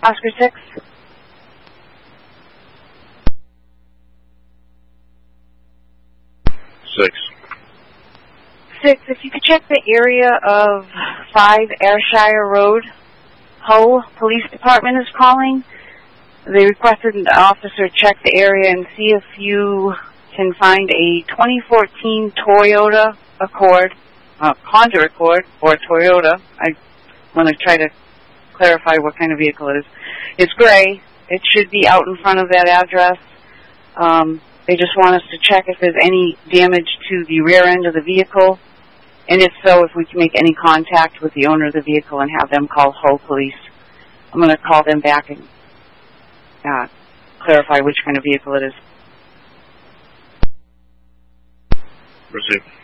Oscar 6. 6, if you could check the area of 5 Ayrshire Road. Hull Police Department is calling. They requested an officer check the area and see if you can find a 2014 Toyota Accord, Honda Accord, or Toyota. I want to try to clarify what kind of vehicle it is. It's gray. It should be out in front of that address. They just want us to check if there's any damage to the rear end of the vehicle, and if so, if we can make any contact with the owner of the vehicle and have them call Hull Police. I'm going to call them back and clarify which kind of vehicle it is. Received.